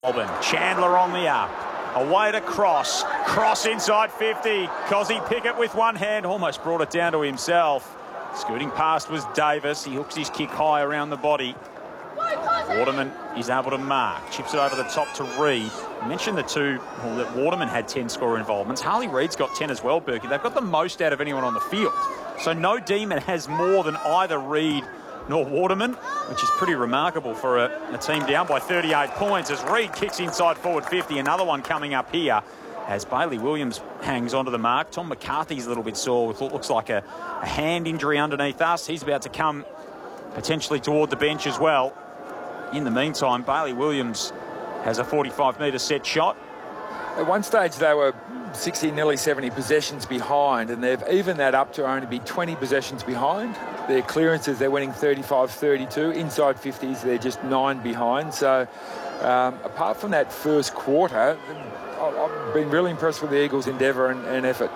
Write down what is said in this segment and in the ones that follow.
Melbourne. Chandler on the up. Away to Cross. Cross inside 50. Cozzy Pickett with one hand. Almost brought it down to himself. Scooting past was Davis. He hooks his kick high around the body. Waterman is able to mark. Chips it over the top to Reid. I mentioned that Waterman had 10 score involvements. Harley Reid's got 10 as well, Berkey. They've got the most out of anyone on the field. So no Demon has more than either Reid nor Waterman, which is pretty remarkable for a team down by 38 points as Reid kicks inside forward 50. Another one coming up here as Bailey Williams hangs onto the mark. Tom McCarthy's a little bit sore with what looks like a hand injury underneath us. He's about to come potentially toward the bench as well. In the meantime, Bailey Williams has a 45-metre set shot. At one stage, they were 60, nearly 70 possessions behind, and they've evened that up to only be 20 possessions behind. Their clearances, they're winning 35-32. Inside 50s, they're just 9 behind. So, apart from that first quarter, I've been really impressed with the Eagles' endeavour and effort.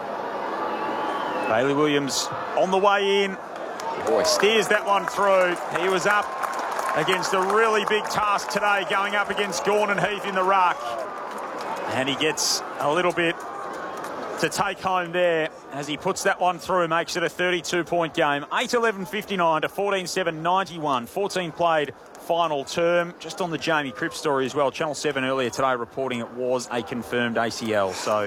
Bailey Williams on the way in. Boy. Steers that one through. He was up against a really big task today, going up against Gordon Heath in the ruck. And he gets a little bit to take home there as he puts that one through, makes it a 32-point game. 8-11-59 to 14-7-91. 14 played final term. Just on the Jamie Cripps story as well. Channel 7 earlier today reporting it was a confirmed ACL. So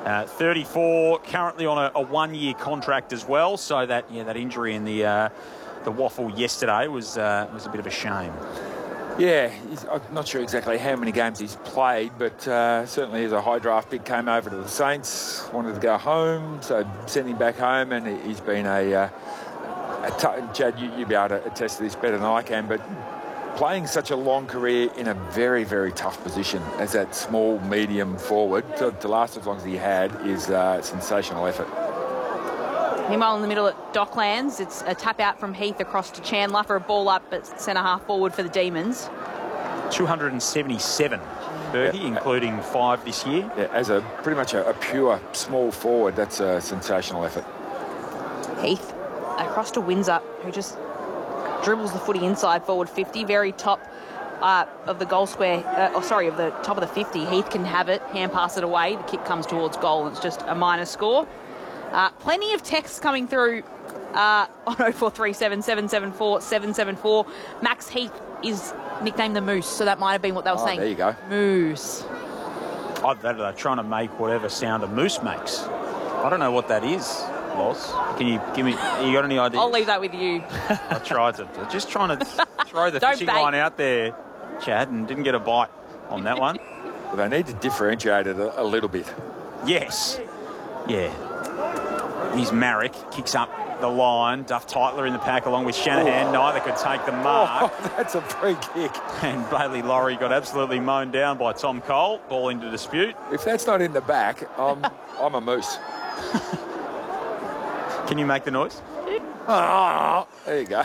34 currently on a one-year contract as well. So that injury in the waffle yesterday was a bit of a shame. Yeah, I'm not sure exactly how many games he's played, but certainly as a high draft pick, came over to the Saints, wanted to go home, so sent him back home, and he's been Chad, you'll be able to attest to this better than I can, but playing such a long career in a very, very tough position as that small, medium forward, to last as long as he had, is a sensational effort. Meanwhile, in the middle at Docklands, it's a tap out from Heath across to Chandler for a ball up at centre half forward for the Demons. 277, Bertie, including 5 this year. Yeah, as pretty much a pure small forward, that's a sensational effort. Heath across to Windsor, who just dribbles the footy inside forward 50, very top of the goal square, of the top of the 50. Heath can have it, hand pass it away. The kick comes towards goal. It's just a minor score. Plenty of texts coming through on 0437 774 774. Max Heath is nicknamed the Moose, so that might have been what they were saying. There you go. Moose. They're trying to make whatever sound a moose makes. I don't know what that is, Loz. Can you give me? You got any ideas? I'll leave that with you. I tried to. Just trying to throw the fishing line out there, Chad, and didn't get a bite on that one. Well, they need to differentiate it a little bit. Yes. Yeah. Here's Marek, kicks up the line. Duff Tytler in the pack along with Shanahan. Neither could take the mark. Oh, that's a free kick. And Bailey Laurie got absolutely mown down by Tom Cole. Ball into dispute. If that's not in the back, I'm a moose. Can you make the noise? Oh, there you go.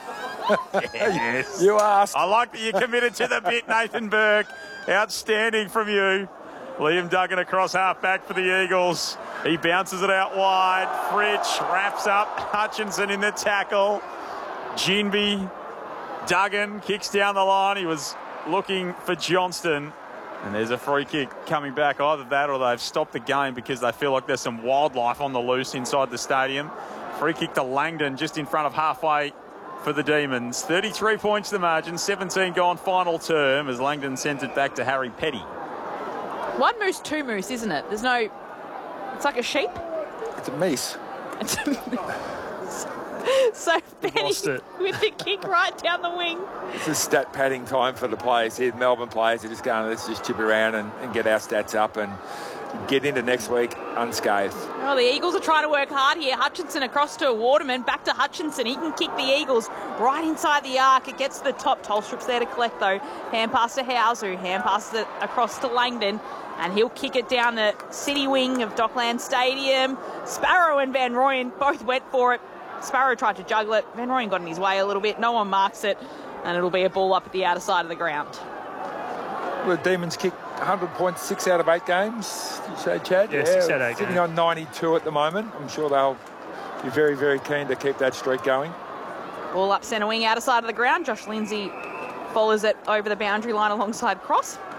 Yes. You asked. I like that you're committed to the bit, Nathan Burke. Outstanding from you. Liam Duggan across half-back for the Eagles. He bounces it out wide. Fritsch wraps up. Hutchinson in the tackle. Ginby. Duggan kicks down the line. He was looking for Johnston. And there's a free kick coming back. Either that or they've stopped the game because they feel like there's some wildlife on the loose inside the stadium. Free kick to Langdon just in front of halfway for the Demons. 33 points the margin. 17 gone final term as Langdon sends it back to Harry Petty. One moose, two moose, isn't it? There's no... It's like a sheep. It's a meese. It's a moose. So Petty with the kick right down the wing. This is stat padding time for the players here. Melbourne players are just going, let's just chip around and get our stats up and get into next week unscathed. Oh, the Eagles are trying to work hard here. Hutchinson across to Waterman, back to Hutchinson. He can kick the Eagles right inside the arc. It gets to the top. Tolstrup's there to collect, though. Hand pass to Hauser, hand passes it across to Langdon, and he'll kick it down the city wing of Dockland Stadium. Sparrow and Van Rooyen both went for it. Sparrow tried to juggle it. Van Rooyen got in his way a little bit. No one marks it, and it'll be a ball up at the outer side of the ground. Well, the Demons kicked 100 points, 6 out of 8 games. Did you say, Chad? Yeah, 6 out of 8 sitting games. on 92 at the moment. I'm sure they'll be very, very keen to keep that streak going. Ball up centre wing, outer side of the ground. Josh Lindsay follows it over the boundary line alongside Cross.